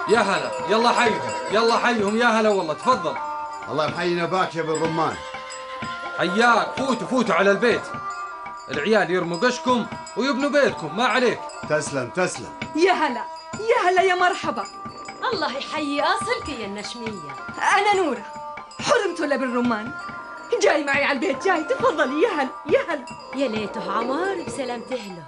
يا هلا، يلا حيهم يلا حيهم، يا هلا والله، تفضل. الله يحيينا باك يا ابن الرمان. حياك، فوتوا فوتوا على البيت. العيال يرموا قشكم ويبنوا بيتكم، ما عليك. تسلم تسلم. يا هلا يا هلا يا مرحبا. الله يحيي أصلك يا النشمية. أنا نورة، حرمت ولا بالرمان، جاي معي على البيت، جاي، تفضلي. يا هلا يا هلا. يا ليته عمار بسلامته له.